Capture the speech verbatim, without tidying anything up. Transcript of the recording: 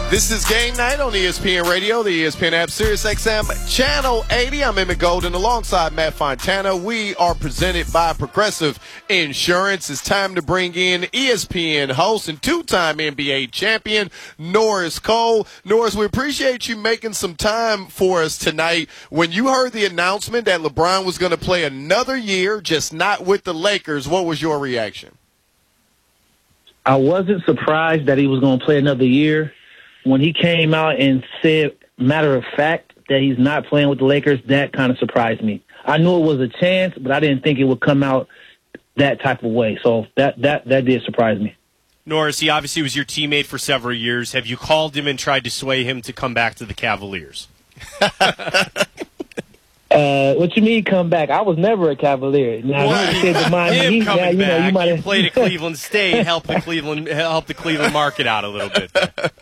This is Game Night on E S P N Radio, the E S P N app, Sirius X M, Channel eighty. I'm Emmett Golden alongside Matt Fontana. We are presented by Progressive Insurance. It's time to bring in E S P N host and two-time N B A champion, Norris Cole. Norris, we appreciate you making some time for us tonight. When you heard the announcement that LeBron was going to play another year, just not with the Lakers, what was your reaction? I wasn't surprised that he was going to play another year. When he came out and said, matter of fact, that he's not playing with the Lakers, that kind of surprised me. I knew it was a chance, but I didn't think it would come out that type of way. So that that, that did surprise me. Norris, he obviously was your teammate for several years. Have you called him and tried to sway him to come back to the Cavaliers? Uh, what you mean come back? I was never a Cavalier. Now, well, he said to mind him me, coming now, you back, know, you, might you have played at Cleveland State, helped the Cleveland helped the Cleveland market out a little bit.